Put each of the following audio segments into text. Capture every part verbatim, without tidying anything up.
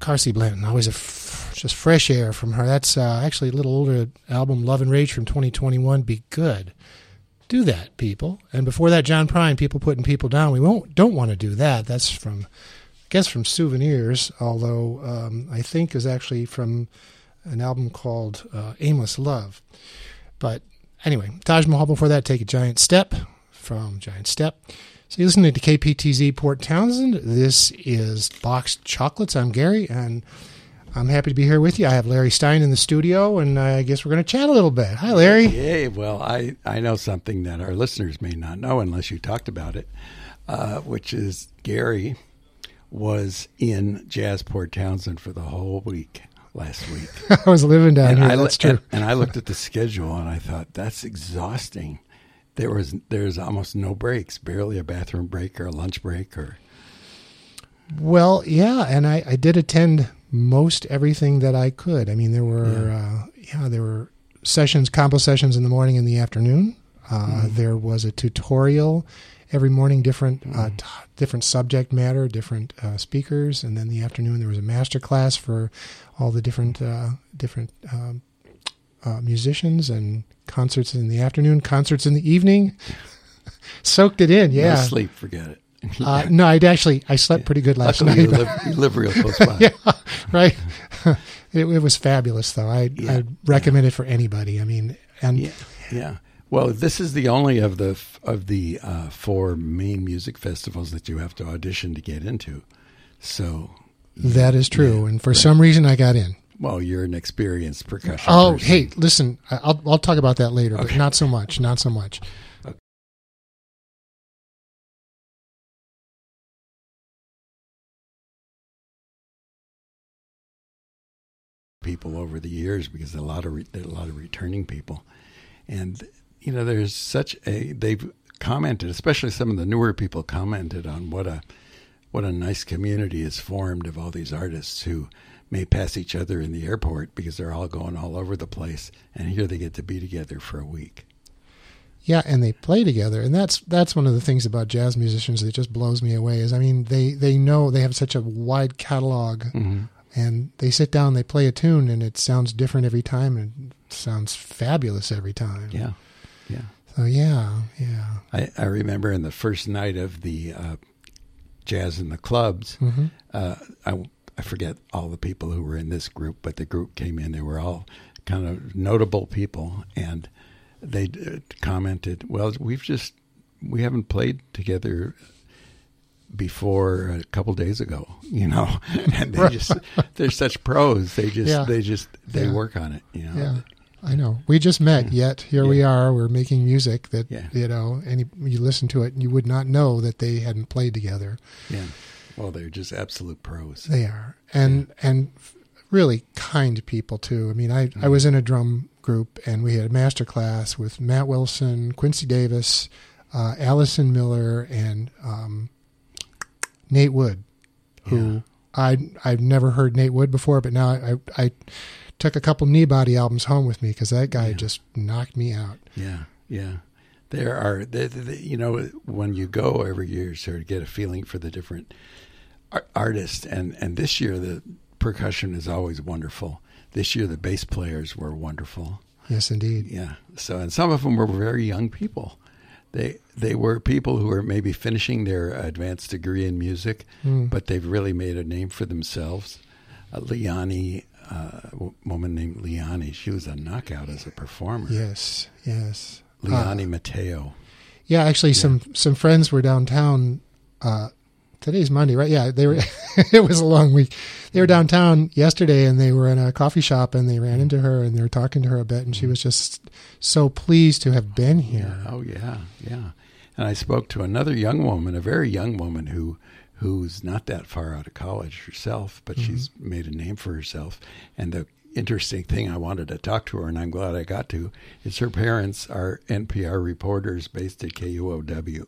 Carsie Blanton, always a f- just fresh air from her. That's uh, actually a little older album, Love and Rage from twenty twenty-one. Be good. Do that, people. And before that, John Prine, People Putting People Down. We won't don't want to do that. That's from, I guess, from Souvenirs, although um, I think is actually from an album called uh, Aimless Love. But anyway, Taj Mahal before that, Take a Giant Step from Giant Step. So you're listening to K P T Z Port Townsend. This is Boxed Chocolates. I'm Gary, and I'm happy to be here with you. I have Larry Stein in the studio, and I guess we're going to chat a little bit. Hi, Larry. Hey, well, I, I know something that our listeners may not know unless you talked about it, uh, which is Gary was in Jazz Port Townsend for the whole week last week. I was living down and here, I, that's true. And, and I looked at the schedule, and I thought, that's exhausting. There was there's almost no breaks, barely a bathroom break or a lunch break. or. Well, yeah, and I, I did attend most everything that I could. I mean, there were yeah, uh, yeah there were sessions, combo sessions in the morning and the afternoon. Uh, mm. There was a tutorial every morning, different mm. uh, t- different subject matter, different uh, speakers, and then the afternoon there was a master class for all the different uh, different um, uh, musicians, and concerts in the afternoon, concerts in the evening. Soaked it in, yeah. No sleep, forget it. uh, no, I'd actually, I slept pretty good last Luckily night. You live, you live real close by. Yeah, right. It, it was fabulous, though. I yeah, I'd recommend yeah. it for anybody. I mean, and yeah, yeah. Well, this is the only of the of the uh, four main music festivals that you have to audition to get into. So that is true, yeah, and for right. some reason, I got in. Well, you're an experienced percussion. Oh, person. hey, listen, I'll I'll talk about that later, okay. but not so much, not so much. Okay. People over the years, because a lot of re- there are a lot of returning people, and you know, there's such a they've commented, especially some of the newer people commented on what a what a nice community is formed of all these artists who may pass each other in the airport because they're all going all over the place, and here they get to be together for a week. Yeah, and they play together, and that's that's one of the things about jazz musicians that just blows me away. Is I mean, they they know they have such a wide catalog, mm-hmm. and they sit down, they play a tune, and it sounds different every time, and it sounds fabulous every time. Yeah, yeah. So yeah, yeah. I, I remember in the first night of the uh, Jazz in the Clubs, mm-hmm. uh, I. I forget all the people who were in this group, but the group came in. They were all kind of notable people, and they uh, commented, well, we've just, we haven't played together before a couple days ago, you know, and they just, they're such pros. They just, yeah. they just, they yeah. work on it, you know. Yeah. I know. We just met, yeah. yet here yeah. we are. We're making music that, yeah. you know, any you listen to it and you would not know that they hadn't played together. Yeah. Well, they're just absolute pros. They are. And yeah. and really kind people, too. I mean, I, mm-hmm. I was in a drum group, and we had a master class with Matt Wilson, Quincy Davis, uh, Allison Miller, and um, Nate Wood, who yeah. I, I've never heard Nate Wood before, but now I, I took a couple Knee Body albums home with me because that guy yeah. just knocked me out. Yeah, yeah. There are, they, they, you know, when you go every year, sort of get a feeling for the different artists, and, and this year the percussion is always wonderful. This year the bass players were wonderful. Yes, indeed. Yeah. So, and some of them were very young people. They they were people who were maybe finishing their advanced degree in music, mm. but they've really made a name for themselves. Uh, Liani, uh, a woman named Liani, she was a knockout as a performer. Yes, yes. Liani uh, Mateo. Yeah, actually, yeah. some some friends were downtown. Uh, today's Monday, right? Yeah, they were. It was a long week. They were downtown yesterday, and they were in a coffee shop, and they ran into her, and they were talking to her a bit, and she was just so pleased to have been here. Yeah. Oh yeah, yeah. And I spoke to another young woman, a very young woman who who's not that far out of college herself, but mm-hmm. she's made a name for herself. And the interesting thing I wanted to talk to her, and I'm glad I got to, is her parents are N P R reporters based at K U O W.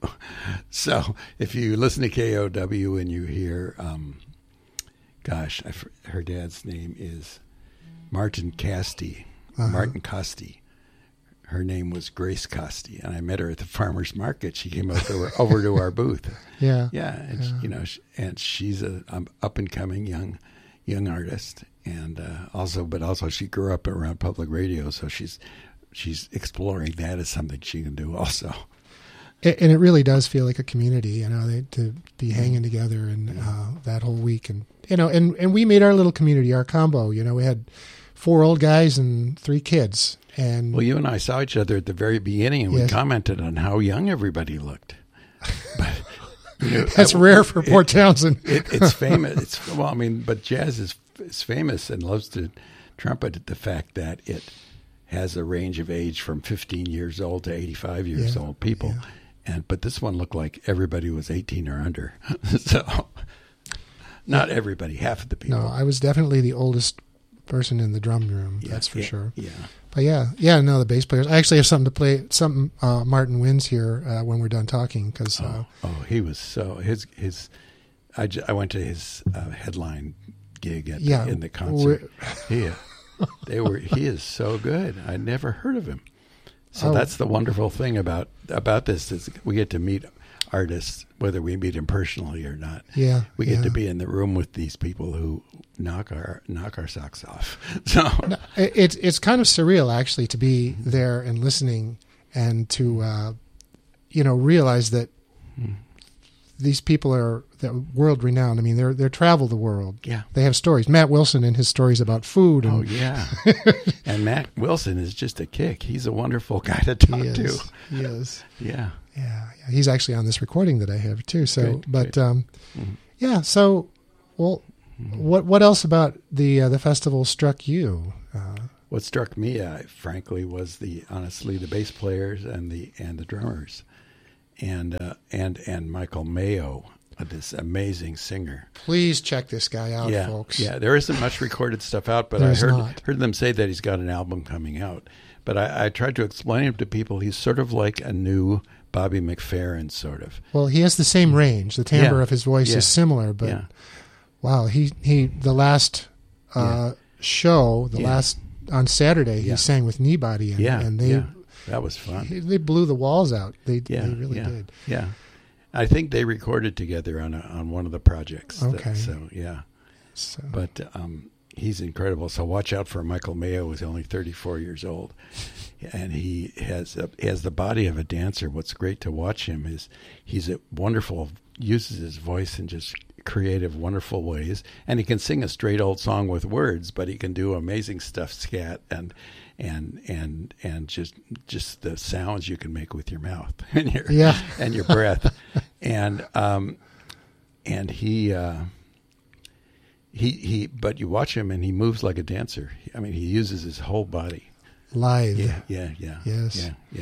So if you listen to K U O W and you hear, um, gosh, I, her dad's name is Martin Casti, uh-huh. Martin Costi. Her name was Grace Costi, and I met her at the farmer's market. She came over, over to our booth. Yeah. Yeah, and, yeah. you know, and she's a um, up-and-coming young young artist, and uh, also, but also she grew up around public radio, so she's she's exploring that as something she can do also. And it really does feel like a community, you know, they, to be hanging together and uh, that whole week, and you know, and and we made our little community, our combo. You know, we had four old guys and three kids. And well, you and I saw each other at the very beginning, and yes. we commented on how young everybody looked. But, you know, that's I, rare for Port it, Townsend. it, it's famous. It's well, I mean, but jazz is is famous and loves to trumpet the fact that it has a range of age from fifteen years old to eighty-five years yeah, old people. Yeah. And but this one looked like everybody was eighteen or under. So not everybody, half of the people. No, I was definitely the oldest person in the drum room. Yeah, that's for yeah, sure. Yeah. But yeah, yeah, no, the bass players. I actually have something to play, something uh, Martin Wins here uh, when we're done talking. Cause, uh, oh, oh, he was so, his, his, I, j- I went to his uh, headline gig at yeah, the, in the concert. He, they were, he is so good. I'd never heard of him. So oh. that's the wonderful thing about, about this is we get to meet artists, whether we meet them personally or not. Yeah. We get yeah. to be in the room with these people who knock our knock our socks off. So no, it's it's kind of surreal actually to be there and listening and to uh, you know realize that mm. these people are world renowned. I mean, they're they're travel the world. Yeah, they have stories. Matt Wilson and his stories about food. And, oh yeah, and Matt Wilson is just a kick. He's a wonderful guy to talk he is. to. He is. Yeah. Yeah, yeah, he's actually on this recording that I have too. So, good, but good. Um, mm-hmm. yeah. So, well, mm-hmm. what what else about the uh, the festival struck you? Uh, what struck me, uh, frankly, was the honestly the bass players and the and the drummers, and uh, and and Michael Mayo, uh, this amazing singer. Please check this guy out, yeah, folks. Yeah, there isn't much recorded stuff out, but There's I heard not. heard them say that he's got an album coming out. But I, I tried to explain him to people. He's sort of like a new Bobby McFerrin, sort of. Well, he has the same range. The timbre yeah. of his voice yeah. is similar, but yeah. wow, he he the last uh, yeah. show, the yeah. last on Saturday, yeah. he sang with Kneebody, and, yeah, and they yeah. that was fun. They blew the walls out. They yeah, they really yeah. did. Yeah, I think they recorded together on a, on one of the projects. Okay, that, so yeah, so. but um, he's incredible. So watch out for Michael Mayo, who's only thirty-four years old. And he has a, has the body of a dancer. What's great to watch him is he's a wonderful, uses his voice in just creative, wonderful ways. And he can sing a straight old song with words, but he can do amazing stuff, scat and and and and just just the sounds you can make with your mouth and your yeah. and your breath. and um, and he. Uh, he he. But you watch him, and he moves like a dancer. I mean, he uses his whole body. Live. Yeah, yeah, yeah. Yes. Yeah, yeah.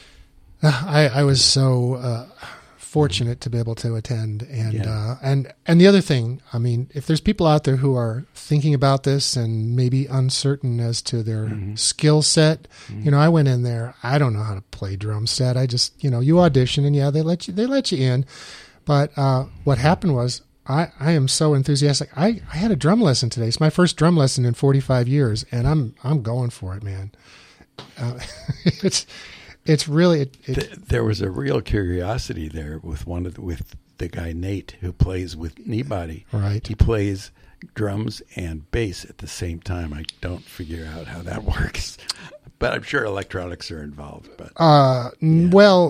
I, I was so uh, fortunate to be able to attend. And, Yeah. uh, and, and the other thing, I mean, if there's people out there who are thinking about this and maybe uncertain as to their Mm-hmm. skill set, Mm-hmm. you know, I went in there, I don't know how to play drum set. I just, you know, you audition and yeah, they let you, they let you in. But uh, what happened was, I, I am so enthusiastic. I, I had a drum lesson today. It's my first drum lesson in forty-five years, and I'm I'm going for it, man. Uh, it's it's really it, it, Th- there was a real curiosity there with one of the, with the guy Nate who plays with Kneebody. Right. He plays drums and bass at the same time. I don't figure out how that works, but I'm sure electronics are involved. But uh, yeah. well,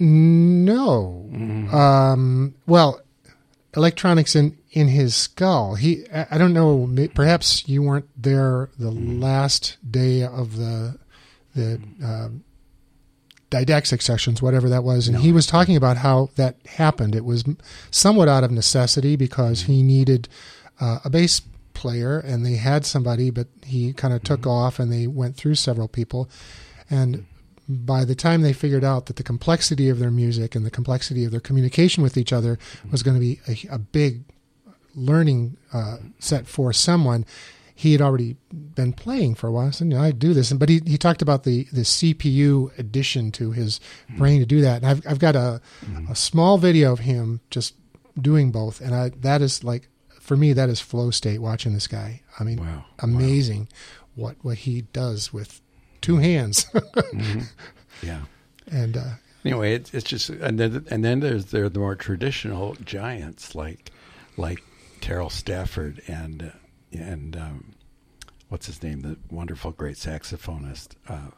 no, mm-hmm. um, well. Electronics in, in his skull. He, I don't know. Perhaps you weren't there the mm. last day of the the uh, didactic sessions, whatever that was, and no. he was talking about how that happened. It was somewhat out of necessity because he needed uh, a bass player, and they had somebody, but he kind of took mm. off, and they went through several people, and by the time they figured out that the complexity of their music and the complexity of their communication with each other was going to be a, a big learning uh, set for someone, he had already been playing for a while. So, you know, I do this. But he, he talked about the, the C P U addition to his brain to do that. And I've, I've got a, a small video of him just doing both. And I, that is like, for me, that is flow state watching this guy. I mean, wow. amazing wow. what, what he does with two hands. mm-hmm. Yeah. And uh, anyway, it's it's just and then and then there's there the more traditional giants like like Terrell Stafford and uh, and um, what's his name? The wonderful, great saxophonist, uh,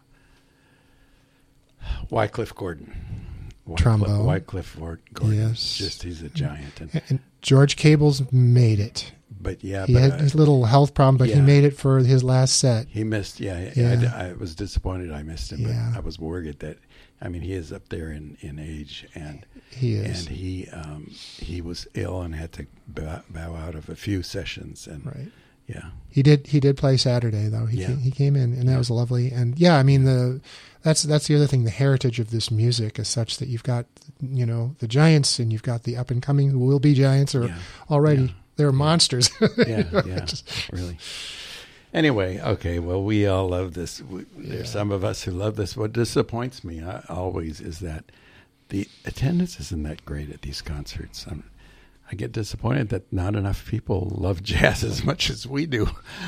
Wycliffe Gordon. Wycliffe, Trombone. Wycliffe Gordon. Yes. Just he's a giant. And, And George Cable's made it. but yeah, He but had I- his little health problem, but he yeah. made it for his last set. He missed, yeah. Yeah. I, I was disappointed I missed him, Yeah. but I was worried that, I mean, he is up there in, in age, and He is. and he um, he was ill and had to bow, bow out of a few sessions, and Right. yeah, He did. He did play Saturday though. He Yeah. came, he came in, and that was lovely. And yeah, I mean the that's that's the other thing. The heritage of this music is such that you've got you know the giants, and you've got the up and coming who will be giants, or Yeah. already Yeah. they're monsters. yeah, yeah, really. Anyway, okay, well, we all love this. We, Yeah. There's some of us who love this. What disappoints me uh, always is that the attendance isn't that great at these concerts. I'm, I get disappointed that not enough people love jazz as much as we do.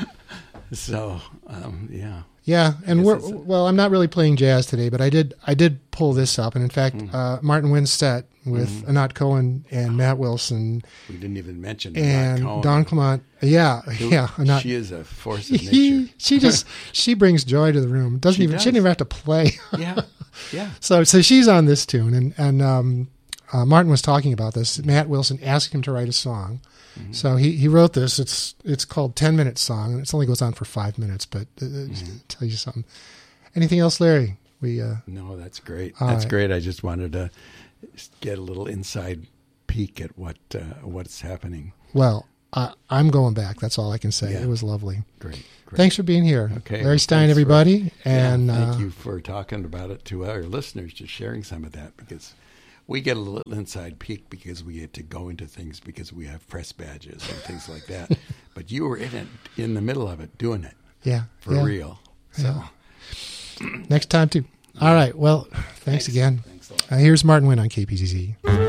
So, um, yeah. Yeah, and guess we're it's a- well. I'm not really playing jazz today, but I did. I did pull this up, and in fact, Mm. uh, Martin Winstead with Mhm. Anat Cohen and Matt Wilson We didn't even mention and Anat Cohen, Don Clement. Yeah, who- yeah. Anat, She is a force of he, nature. she just she brings joy to the room. Doesn't She even she does. didn't even have to play. Yeah, yeah. So so she's on this tune, and and um, uh, Martin was talking about this. Matt Wilson asked him to write a song, Mm-hmm. so he, he wrote this. It's it's called Ten Minute Song, and it only goes on for five minutes, but uh, Mm-hmm. tell you something. Anything else, Larry? We uh, No, that's great. All That's right. great. I just wanted to get a little inside peek at what uh, what's happening. well, I, I'm going back. That's all I can say. Yeah. It was lovely. Great. Great. Thanks for being here, Okay, Larry well, Stein, thanks for- everybody, and Yeah, thank uh, you for talking about it to our listeners, just sharing some of that, because we get a little inside peek because we get to go into things because we have press badges and things like that. But you were in it, in the middle of it, doing it yeah, for yeah. real. So Next time too. All right. Well, thanks, thanks again. Thanks a lot. Uh, here's Martin Wynn on K P Z Z.